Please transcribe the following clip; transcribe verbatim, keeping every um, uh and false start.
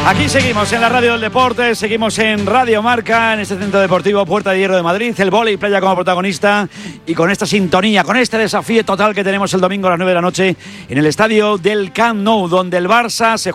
Aquí seguimos en la Radio del Deporte, seguimos en Radio Marca, en este centro deportivo Puerta de Hierro de Madrid, el vóley playa como protagonista y con esta sintonía, con este desafío total que tenemos el domingo a las nueve de la noche en el estadio del Camp Nou, donde el Barça se